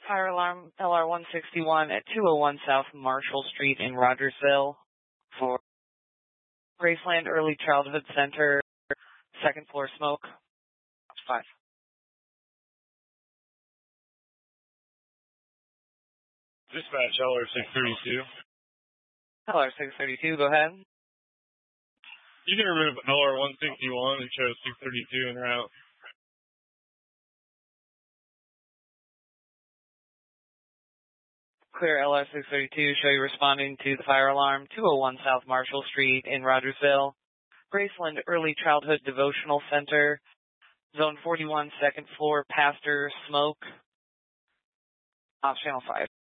Fire alarm LR161 at 201 South Marshall Street in Rogersville for Graceland Early Childhood Center, second floor smoke. 5. Dispatch LR632. LR632, go ahead. You can remove LR161 and show 632 en route. Clear LR632, show you responding to the fire alarm, 201 South Marshall Street in Rogersville. Graceland Early Childhood Devotional Center, Zone 41, second floor, Pastor, smoke. Off channel 5.